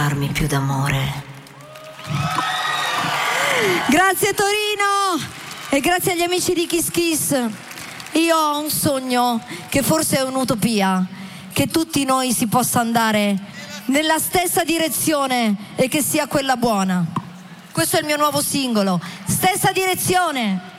regalarmi più d'amore. Grazie Torino e grazie agli amici di Kiss Kiss. Io ho un sogno che forse è un'utopia, che tutti noi si possa andare nella stessa direzione e che sia quella buona. Questo è il mio nuovo singolo, Stessa Direzione.